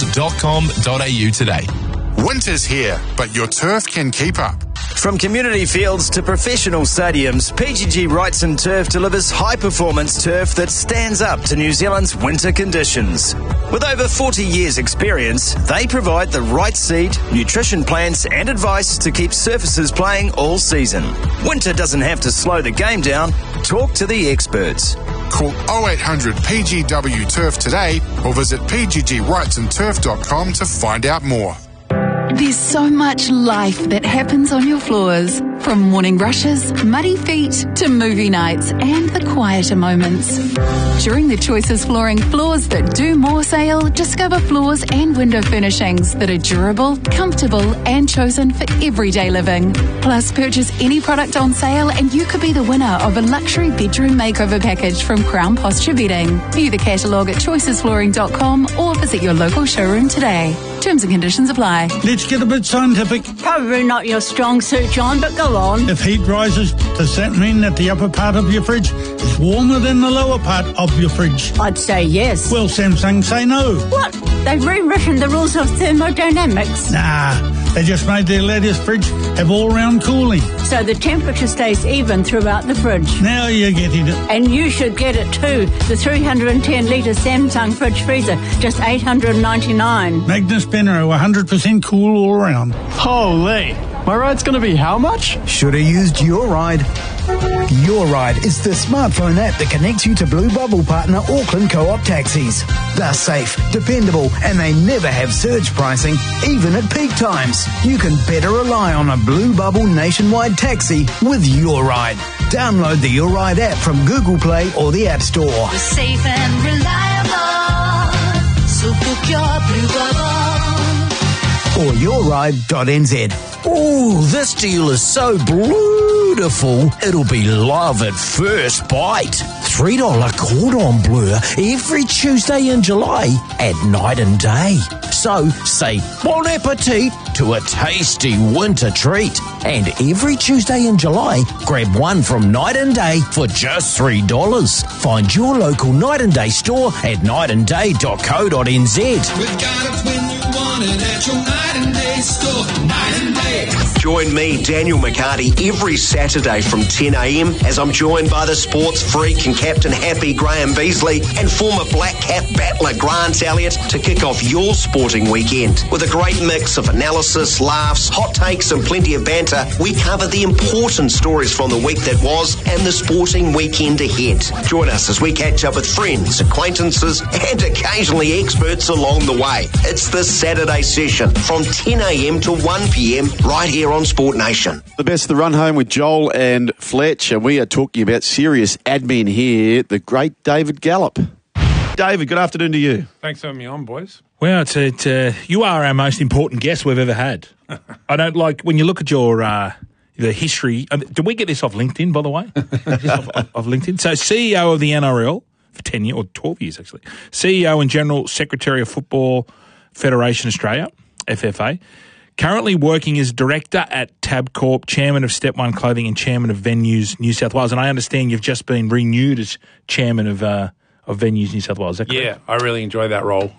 turffield.com.au today. Winter's here, but your turf can keep up. From community fields to professional stadiums, PGG Wrightson Turf delivers high-performance turf that stands up to New Zealand's winter conditions. With over 40 years' experience, they provide the right seed, nutrition plans and advice to keep surfaces playing all season. Winter doesn't have to slow the game down. Talk to the experts. Call 0800 PGW Turf today or visit pggwrightsonturf.com to find out more. There's so much life that happens on your floors. From morning rushes, muddy feet, to movie nights and the quieter moments. During the Choices Flooring Floors That Do More sale, discover floors and window furnishings that are durable, comfortable and chosen for everyday living. Plus, purchase any product on sale and you could be the winner of a luxury bedroom makeover package from Crown Posture Bedding. View the catalogue at choicesflooring.com or visit your local showroom today. Terms and conditions apply. Let's get a bit scientific. Probably not your strong suit, John, but go on. If heat rises, does that mean that the upper part of your fridge is warmer than the lower part of your fridge? I'd say yes. Well, Samsung say no. What? They've rewritten the rules of thermodynamics. Nah, they just made their latest fridge have all-round cooling. So the temperature stays even throughout the fridge. Now you're getting it. And you should get it too. The 310-litre Samsung fridge freezer, just $899. Magnus Benro, 100% cool all around. Holy! My ride's going to be how much? Should have used Your Ride. Your Ride is the smartphone app that connects you to Blue Bubble partner Auckland Co-op taxis. They're safe, dependable, and they never have surge pricing, even at peak times. You can better rely on a Blue Bubble nationwide taxi with Your Ride. Download the Your Ride app from Google Play or the App Store. We're safe and reliable, so book your Blue Bubble. Or yourride.nz. Oh, this deal is so beautiful, it'll be love at first bite. $3 cordon bleu every Tuesday in July at night and day. So say bon appetit to a tasty winter treat. And every Tuesday in July, grab one from Night and Day for just $3. Find your local Night and Day store at nightandday.co.nz. We've got it when you want it at your Night and Day store. Night and Day. Join me, Daniel McCarty, every Saturday from 10 a.m. as I'm joined by the sports freak and captain happy Graham Beasley and former Black Cap battler Grant Elliott to kick off your sporting weekend. With a great mix of analysis, laughs, hot takes and plenty of banter, we cover the important stories from the week that was and the sporting weekend ahead. Join us as we catch up with friends, acquaintances and occasionally experts along the way. It's the Saturday session from 10 a.m. to 1 p.m. right here on Sport Nation. The best of the run home with Joel and Fletch, and we are talking about serious admin here, the great David Gallop. David, good afternoon to you. Thanks for having me on, boys. Well, you are our most important guest we've ever had. I don't like, when you look at your the history, did we get this off LinkedIn, by the way? off LinkedIn. So CEO of the NRL for 10 years, or 12 years actually. CEO and General Secretary of Football Federation Australia, FFA. Currently working as director at Tabcorp, chairman of Step One Clothing and chairman of Venues New South Wales. And I understand you've just been renewed as chairman of Venues New South Wales. Is that correct? Yeah, I really enjoy that role.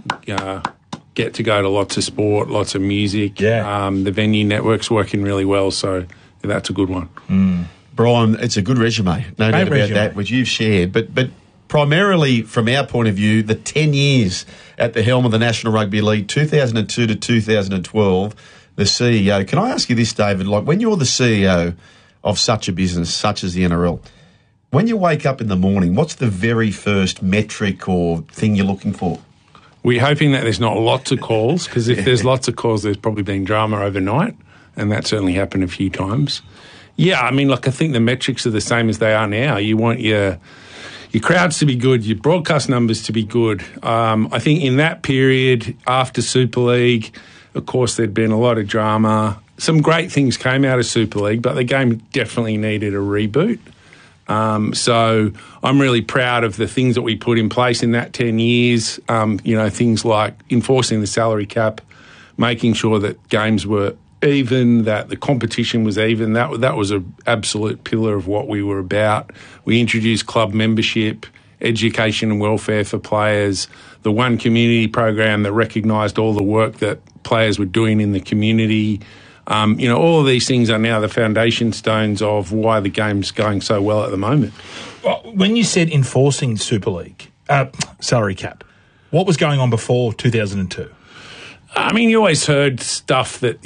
Get to go to lots of sport, lots of music. Yeah. The venue network's working really well, so that's a good one. Brian, it's a good resume, no doubt about that, which you've shared. But primarily, from our point of view, the 10 years at the helm of the National Rugby League, 2002 to 2012, the CEO. Can I ask you this, David? Like, when you're the CEO of such a business, such as the NRL, when you wake up in the morning, what's the very first metric or thing you're looking for? We're hoping that there's not lots of calls, because if there's lots of calls, there's probably been drama overnight, and that certainly happened a few times. Yeah, I mean, look, I think the metrics are the same as they are now. You want your crowds to be good, your broadcast numbers to be good. I think in that period, after Super League, of course, there'd been a lot of drama. Some great things came out of Super League, but the game definitely needed a reboot. So I'm really proud of the things that we put in place in that 10 years, things like enforcing the salary cap, making sure that games were even, that the competition was even. That was an absolute pillar of what we were about. We introduced club membership, education and welfare for players, the One Community program that recognised all the work that players were doing in the community. All of these things are now the foundation stones of why the game's going so well at the moment. Well, when you said enforcing Super League, salary cap, what was going on before 2002? I mean, you always heard stuff that,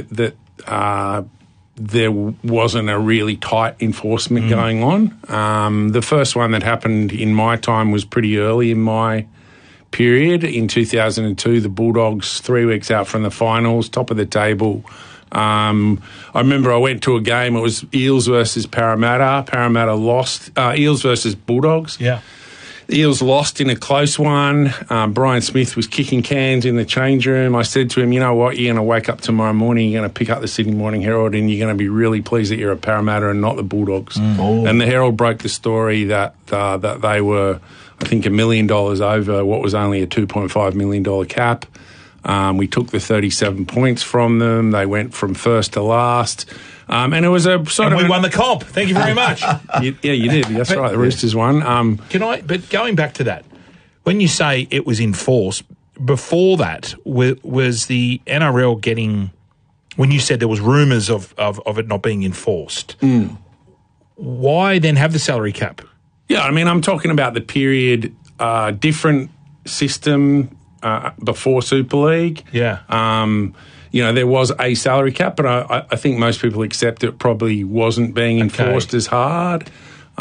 there wasn't a really tight enforcement going on. The first one that happened in my time was pretty early in my period. In 2002, the Bulldogs, 3 weeks out from the finals, top of the table. I remember I went to a game. It was Eels versus Parramatta. Parramatta lost. Eels versus Bulldogs. Yeah. The Eels lost in a close one. Brian Smith was kicking cans in the change room. I said to him, you know what, you're going to wake up tomorrow morning, you're going to pick up the Sydney Morning Herald and you're going to be really pleased that you're a Parramatta and not the Bulldogs. And the Herald broke the story that they were, I think, $1 million over what was only a $2.5 million cap. We took the 37 points from them. They went from first to last. And it was a sort of... we won the comp. Thank you very much. You did. That's right. The Roosters won. But going back to that, when you say it was enforced, before that, was the NRL getting... When you said there was rumours of it not being enforced, why then have the salary cap? Yeah, I mean, I'm talking about the period, different system before Super League. Yeah. There was a salary cap, but I think most people accept it probably wasn't being enforced as hard.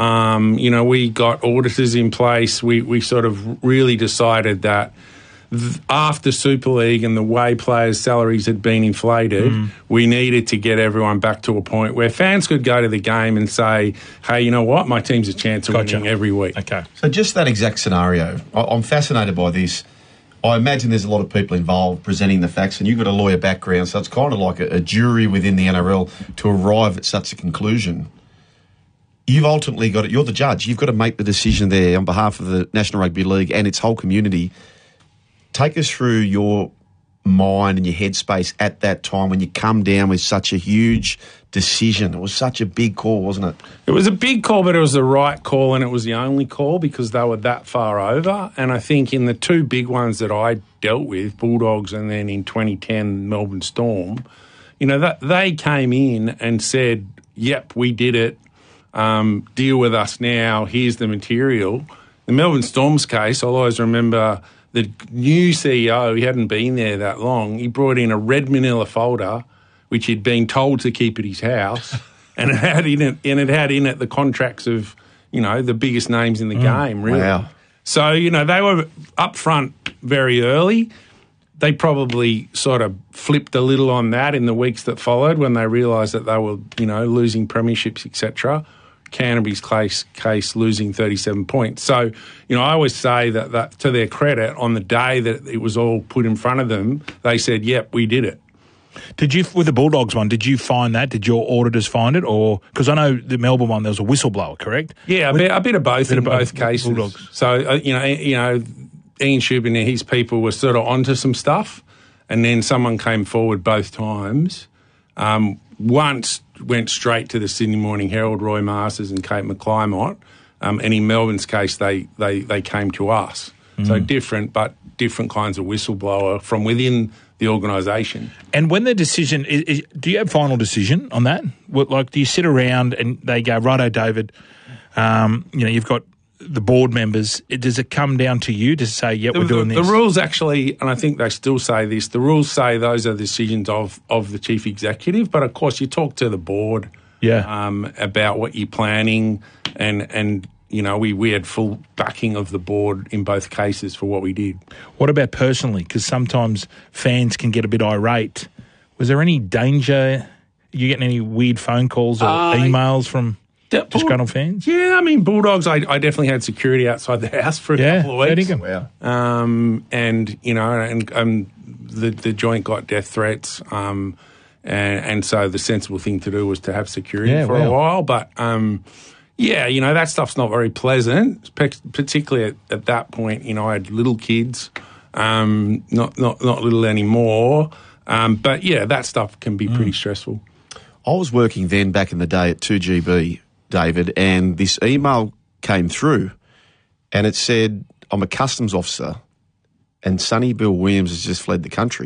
We got auditors in place. We sort of really decided that after Super League and the way players' salaries had been inflated, we needed to get everyone back to a point where fans could go to the game and say, hey, you know what, my team's a chance of winning every week. Okay. So just that exact scenario, I'm fascinated by this. I imagine there's a lot of people involved presenting the facts, and you've got a lawyer background, so it's kind of like a jury within the NRL to arrive at such a conclusion. You've ultimately got it. You're the judge. You've got to make the decision there on behalf of the National Rugby League and its whole community. Take us through your mind and your headspace at that time when you come down with such a huge decision. It was such a big call, wasn't it? It was a big call, but it was the right call, and it was the only call because they were that far over. And I think in the two big ones that I dealt with, Bulldogs and then in 2010 Melbourne Storm, that they came in and said, yep, we did it. Deal with us now. Here's the material. The Melbourne Storm's case, I'll always remember the new CEO, he hadn't been there that long, he brought in a red manila folder which he'd been told to keep at his house, and it had in it the contracts of, the biggest names in the game, really. Wow. So, they were up front very early. They probably sort of flipped a little on that in the weeks that followed when they realised that they were, losing premierships, etc. Canterbury's case losing 37 points. So, I always say that to their credit, on the day that it was all put in front of them, they said, yep, we did it. Did you, with the Bulldogs one, did you find that? Did your auditors find it? Or, because I know the Melbourne one, there was a whistleblower, correct? Yeah, a bit of both in both cases. Bulldogs. So, Ian Shubin and his people were sort of onto some stuff, and then someone came forward both times. Once went straight to the Sydney Morning Herald, Roy Masters and Kate McClymont, and in Melbourne's case, they came to us. So different kinds of whistleblower from within the organisation. And when the decision is, do you have final decision on that? Do you sit around and they go, righto, David, you've got the board members. Does it come down to you to say, yep, we're doing this? The rules actually, and I think they still say this, the rules say those are decisions of the chief executive, but of course you talk to the board about what you're planning, and we had full backing of the board in both cases for what we did. What about personally? Because sometimes fans can get a bit irate. Was there any danger? Are you getting any weird phone calls or emails from disgruntled fans? Yeah, I mean, Bulldogs, I definitely had security outside the house for a couple of weeks. Wow. And the joint got death threats. And so the sensible thing to do was to have security a while. But, that stuff's not very pleasant, particularly at that point. I had little kids, not little anymore. But, that stuff can be pretty stressful. I was working then back in the day at 2GB, David, and this email came through, and it said, I'm a customs officer, and Sonny Bill Williams has just fled the country.